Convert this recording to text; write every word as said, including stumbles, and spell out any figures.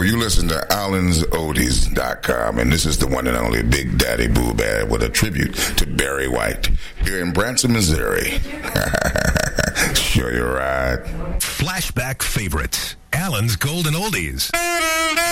you listen to Allens Oldies dot com, and this is the one and only Big Daddy Boo Bad with a tribute to Barry White here in Branson, Missouri. Sure you're right. Flashback favorites. Allen's Golden Oldies.